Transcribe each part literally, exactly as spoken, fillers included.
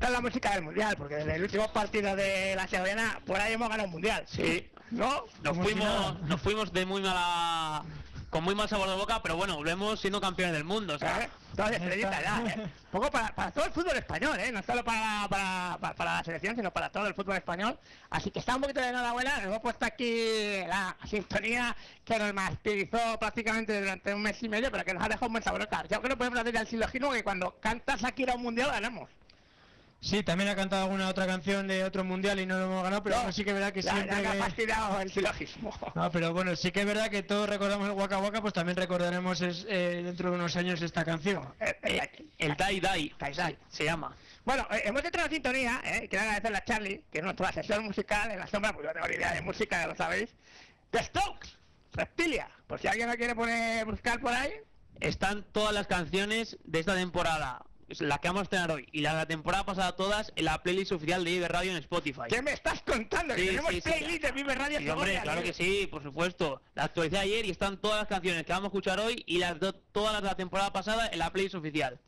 esta es la música del mundial, porque desde el último partido de la segoviana por ahí hemos ganado un mundial. Sí, ¿no? Nos fuimos, nos fuimos de muy mala, con muy mal sabor de boca, pero bueno, volvemos siendo campeones del mundo, o sea. ¿Eh? Todas estrellitas ya, ¿eh? Un poco para, para todo el fútbol español, ¿eh? No solo para, para, para, para la selección, sino para todo el fútbol español. Así que está un poquito de enhorabuena. Hemos puesto aquí la sintonía que nos martirizó prácticamente durante un mes y medio, pero que nos ha dejado un buen sabor de boca. Yo creo que podemos hacer el silogismo que cuando cantas aquí a un mundial ganamos. Sí, también ha cantado alguna otra canción de otro mundial y no lo hemos ganado, pero no, bueno, sí que es verdad que ya, siempre... Ya me ha que... fastidiado el silogismo. No, pero bueno, sí que es verdad que todos recordamos el Waka Waka, pues también recordaremos es, eh, dentro de unos años esta canción. Eh, eh, el Dai Dai, Dai Dai se llama. Bueno, eh, hemos hecho una sintonía, eh, quiero agradecerle a Charlie, que es nuestro asesor musical en la sombra, pues yo no tengo ni idea de música, ya lo sabéis. The Strokes, Reptilia, por si alguien lo quiere poner, buscar por ahí. Están todas las canciones de esta temporada, la que vamos a estrenar hoy y la de la temporada pasada todas en la playlist oficial de Vive Radio en Spotify. ¿Qué me estás contando? Sí, ¿Que tenemos sí, playlist sí, de Vive Radio? Sí, hombre, claro que sí, por supuesto. La actualicé ayer y están todas las canciones que vamos a escuchar hoy y las do, todas las de la temporada pasada en la playlist oficial.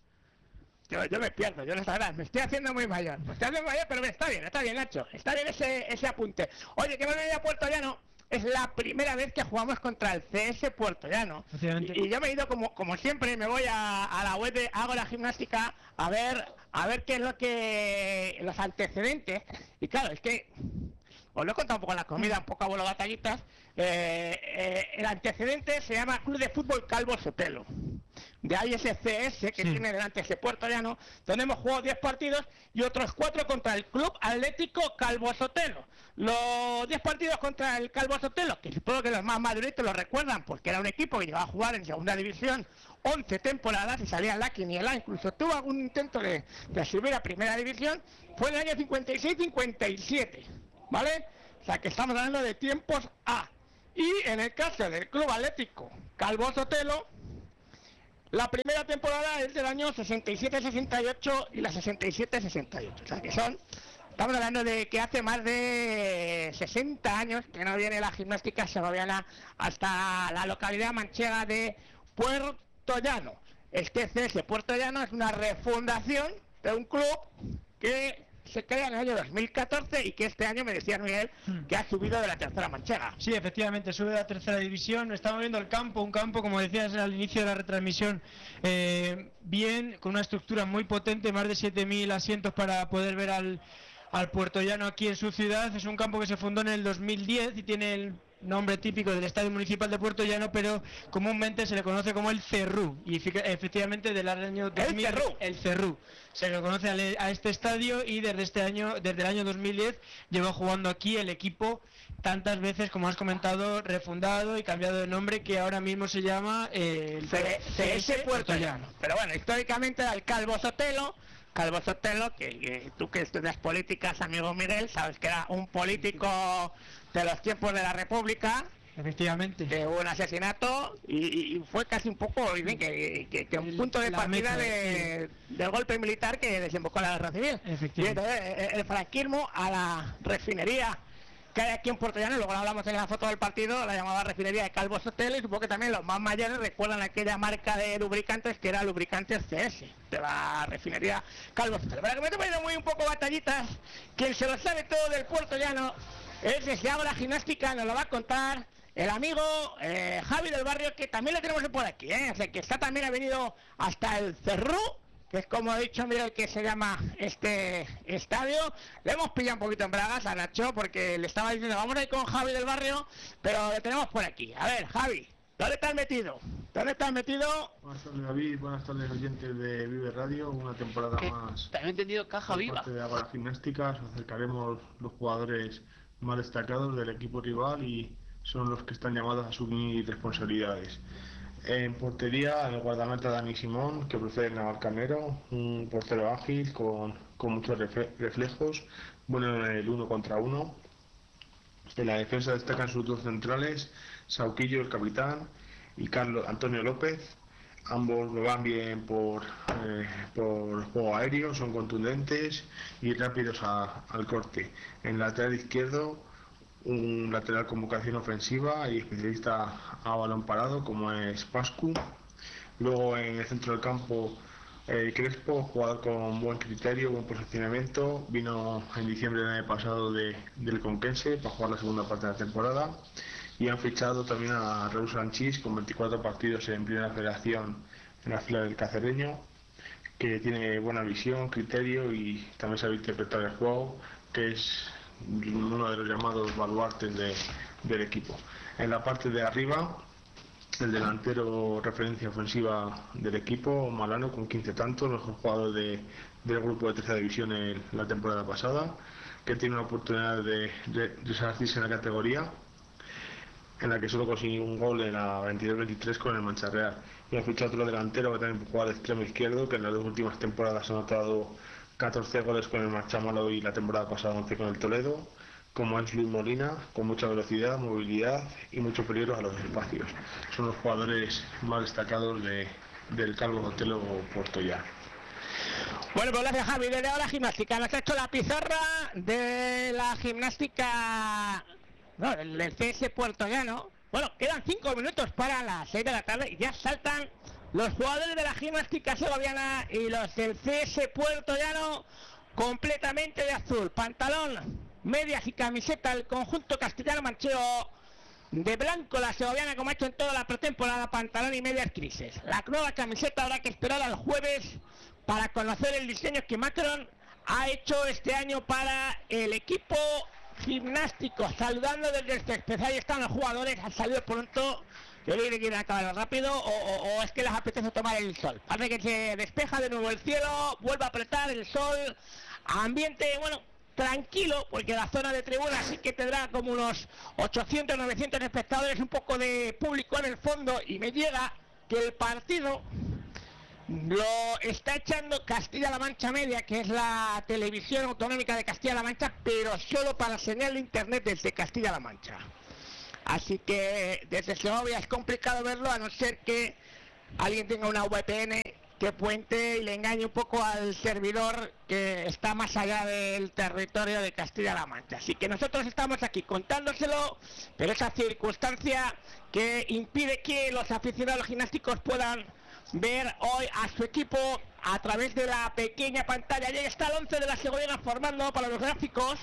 Yo, yo me pierdo, yo no sabrás, me estoy haciendo muy mayor, me estoy haciendo muy mayor, pero está bien, está bien, Nacho, está bien ese, ese apunte. Oye, que hemos venido a Puerto Llano. Es la primera vez que jugamos contra el C S Puerto Llano. Y, y yo me he ido como como siempre, me voy a, a la web de Hago la Gimnástica a ver a ver qué es lo que los antecedentes. Y claro, es que os lo he contado un poco en la comida, un poco a vuelo batallitas. Eh, eh, el antecedente se llama Club de Fútbol Calvo Sotelo. De ahí ese C S que sí. Tiene delante ese Puerto Llano, donde hemos jugado diez partidos y otros cuatro contra el Club Atlético Calvo Sotelo. Los diez partidos contra el Calvo Sotelo, que supongo que los más maduritos lo recuerdan, porque era un equipo que llegaba a jugar en segunda división once temporadas y salía en la quiniela, incluso tuvo algún intento de, de subir a primera división, fue en el año cincuenta y seis cincuenta y siete, ¿vale? O sea que estamos hablando de tiempos A. Y en el caso del Club Atlético Calvo Sotelo, la primera temporada es del año sesenta y siete sesenta y ocho y la sesenta y siete sesenta y ocho, o sea que son, estamos hablando de que hace más de sesenta años que no viene la gimnástica segoviana hasta la localidad manchega de Puerto Llano. Este C S Puerto Llano es una refundación de un club que se crea en el año dos mil catorce y que este año me decía Miguel que ha subido de la tercera manchega. Sí, efectivamente, sube de la tercera división. Estamos viendo el campo, un campo, como decías al inicio de la retransmisión, eh, bien, con una estructura muy potente, más de siete mil asientos para poder ver al, al puertollano aquí en su ciudad. Es un campo que se fundó en el dos mil diez y tiene el nombre típico del Estadio Municipal de Puerto Llano, pero comúnmente se le conoce como el Cerrú, y efectivamente del año dos mil, el Cerrú, el Cerrú se le conoce a este estadio, y desde este año, desde el año dos mil diez, lleva jugando aquí el equipo tantas veces, como has comentado, refundado y cambiado de nombre, que ahora mismo se llama eh, el C S Puerto Llano. Pero bueno, históricamente era el Calvo Sotelo. Calvo Sotelo, que, que tú que estudias políticas, amigo Miguel, sabes que era un político de los tiempos de la República. Efectivamente. Que hubo un asesinato y, y fue casi un poco, dicen que, que, que un punto de partida de, del golpe militar que desembocó la guerra civil. Efectivamente. Y entonces el franquismo a la refinería que hay aquí en Puerto Llano, luego lo hablamos en la foto del partido, la llamaba refinería de Calvo Sotelo, y supongo que también los más mayores recuerdan aquella marca de lubricantes que era Lubricantes C S, de la refinería Calvo Sotelo. Pero que me he ido muy un poco batallitas, quien se lo sabe todo del Puerto Llano es el que hago la gimnástica, nos lo va a contar el amigo eh, Javi del Barrio, que también lo tenemos por aquí, ¿eh? O sea, que está también, ha venido hasta el Cerrú, que es como he dicho, mira el que se llama este estadio. Le hemos pillado un poquito en bragas a Nacho, porque le estaba diciendo, vamos a ir con Javi del Barrio, pero le tenemos por aquí. A ver, Javi, ¿dónde estás metido? ¿Dónde estás metido? Buenas tardes, David, buenas tardes, oyentes de Vive Radio, una temporada ¿Qué? más. También he entendido Caja por Viva. Parte de Hago la Gimnástica, os acercaremos los jugadores más destacados del equipo rival y son los que están llamados a asumir responsabilidades. En portería, el guardameta Dani Simón, que procede de Navalcarnero, un portero ágil con, con muchos reflejos, bueno en el uno contra uno. En la defensa destacan sus dos centrales, Sauquillo, el capitán, y Carlos Antonio López. Ambos lo van bien por, eh, por juego aéreo, son contundentes y rápidos a, al corte. En el lateral izquierdo, un lateral con vocación ofensiva y especialista a balón parado como es Pascu. Luego en el centro del campo, Eh, Crespo, jugador con buen criterio, buen posicionamiento, vino en diciembre del año pasado de, del Conquense para jugar la segunda parte de la temporada, y han fichado también a Raúl Sanchís con veinticuatro partidos en Primera Federación en la fila del Cacereño, que tiene buena visión, criterio y también sabe interpretar el juego, que es uno de los llamados baluartes de, del equipo. En la parte de arriba, el delantero referencia ofensiva del equipo, Malano, con quince tantos, mejor jugador de, del grupo de tercera división en la temporada pasada, que tiene una oportunidad de, de, de resarcirse en la categoría, en la que solo consiguió un gol en la veintidós veintitrés con el Mancha Real. Y ha fichado otro delantero que también juega de extremo izquierdo, que en las dos últimas temporadas ha anotado catorce goles con el Marchamalo y la temporada pasada once con el Toledo, como es Luis Molina, con mucha velocidad, movilidad y mucho peligro a los espacios. Son los jugadores más destacados de, del Calvo Sotelo Puertollano. Bueno, pues gracias, Javi. Desde ahora gimnástica, nos ha hecho la pizarra de la gimnástica, no, del C S Puertollano. Bueno, quedan cinco minutos para las seis de la tarde y ya saltan los jugadores de la gimnástica segoviana y los del C S Puertollano completamente de azul. Pantalón, medias y camiseta del conjunto castellano manchego, de blanco la segoviana, como ha hecho en toda la pretemporada, pantalón y medias grises. La nueva camiseta habrá que esperar al jueves para conocer el diseño que Macron ha hecho este año para el equipo gimnástico. Saludando desde el césped, ahí están los jugadores, han salido pronto. Yo creo que quieren acabar rápido o, o, o es que les apetece tomar el sol. Parece que se despeja de nuevo el cielo, vuelve a apretar el sol, ambiente, bueno, tranquilo, porque la zona de tribuna sí que tendrá como unos ochocientos novecientos espectadores, un poco de público en el fondo, y me llega que el partido lo está echando Castilla-La Mancha Media, que es la televisión autonómica de Castilla-La Mancha, pero solo para señal de internet desde Castilla-La Mancha. Así que desde Segovia es complicado verlo, a no ser que alguien tenga una V P N que puente y le engañe un poco al servidor que está más allá del territorio de Castilla-La Mancha. Así que nosotros estamos aquí contándoselo, pero esa circunstancia que impide que los aficionados gimnásticos puedan ver hoy a su equipo a través de la pequeña pantalla. Ya está el once de la segoviana formando para los gráficos.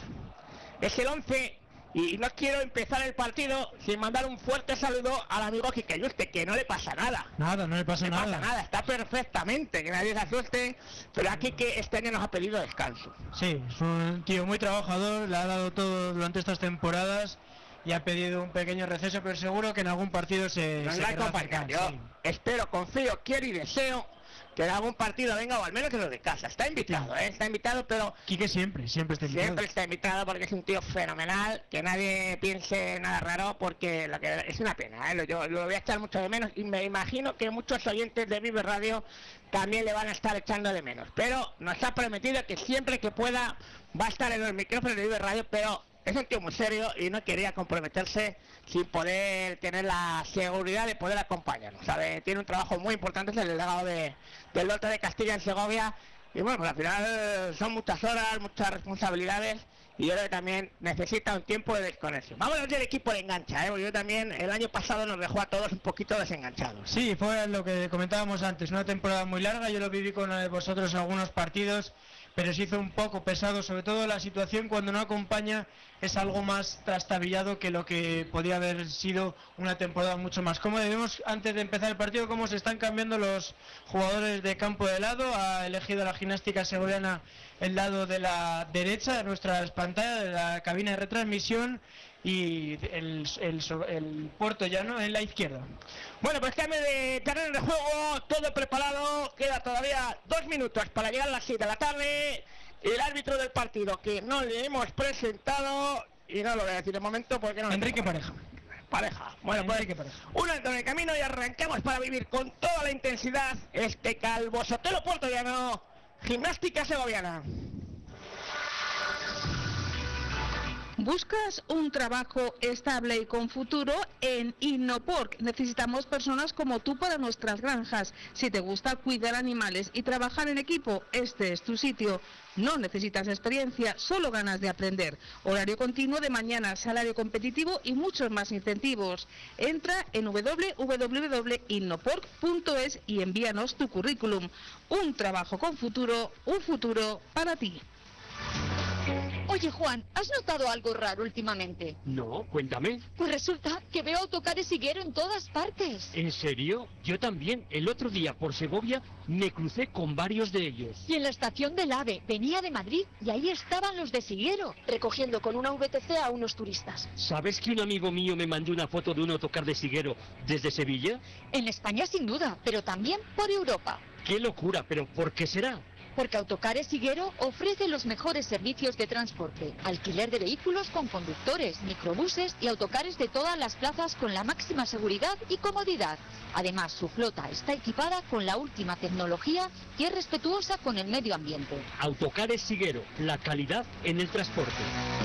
Es el once. Y no quiero empezar el partido sin mandar un fuerte saludo al amigo Quique Yuste, que no le pasa nada. Nada, no le pasa no nada. No le pasa nada, está perfectamente, que nadie se asuste, pero aquí que este año nos ha pedido descanso. Sí, es un tío muy trabajador, le ha dado todo durante estas temporadas y ha pedido un pequeño receso, pero seguro que en algún partido se... Nos se va a acompañar. Yo sí. espero, confío, quiero y deseo que en algún partido venga, o al menos en los de casa. Está invitado, ¿eh? Está invitado, pero... Quique siempre, siempre está invitado. Siempre está invitado porque es un tío fenomenal, que nadie piense nada raro, porque lo que es una pena, ¿eh? Yo lo voy a echar mucho de menos y me imagino que muchos oyentes de Vive Radio también le van a estar echando de menos. Pero nos ha prometido que siempre que pueda va a estar en los micrófonos de Vive Radio, pero es un tío muy serio y no quería comprometerse sin poder tener la seguridad de poder acompañarnos, ¿sabe? Tiene un trabajo muy importante, es el delegado de, del norte de Castilla en Segovia, y bueno, pues al final son muchas horas, muchas responsabilidades, y yo creo que también necesita un tiempo de desconexión. Vamos a ver el equipo de engancha, ¿eh? Porque yo también el año pasado nos dejó a todos un poquito desenganchados. Sí, fue lo que comentábamos antes, una temporada muy larga, yo lo viví con vosotros en algunos partidos, pero se hizo un poco pesado, sobre todo la situación cuando no acompaña es algo más trastabillado que lo que podía haber sido una temporada mucho más cómoda. Vemos antes de empezar el partido cómo se están cambiando los jugadores de campo de lado. Ha elegido la gimnástica segoviana el lado de la derecha de nuestras pantallas, de la cabina de retransmisión, y el, el, el puertollano en la izquierda. Bueno, pues cambio de terreno de juego, todo preparado, queda todavía dos minutos para llegar a las seis de la tarde. El árbitro del partido, que no le hemos presentado, y no lo voy a decir de momento porque no... Enrique Pareja. Pareja. Bueno, Enrique pues Pareja. un alto en el camino y arrancamos para vivir con toda la intensidad este Calvo Sotelo Puertollano, gimnástica segoviana. ¿Buscas un trabajo estable y con futuro? En Innopork necesitamos personas como tú para nuestras granjas. Si te gusta cuidar animales y trabajar en equipo, este es tu sitio. No necesitas experiencia, solo ganas de aprender. Horario continuo de mañana, salario competitivo y muchos más incentivos. Entra en doble u doble u doble u punto innopork punto es y envíanos tu currículum. Un trabajo con futuro, un futuro para ti. Oye, Juan, ¿has notado algo raro últimamente? No, cuéntame. Pues resulta que veo autocares Higuero en todas partes. ¿En serio? Yo también. El otro día por Segovia me crucé con varios de ellos. Y en la estación del AVE venía de Madrid y ahí estaban los de Siguero, recogiendo con una V T C a unos turistas. ¿Sabes que un amigo mío me mandó una foto de un autocar de Siguero desde Sevilla? En España sin duda, pero también por Europa. ¡Qué locura! ¿Pero por qué será? Porque Autocares Higuero ofrece los mejores servicios de transporte, alquiler de vehículos con conductores, microbuses y autocares de todas las plazas con la máxima seguridad y comodidad. Además, su flota está equipada con la última tecnología y es respetuosa con el medio ambiente. Autocares Higuero, la calidad en el transporte.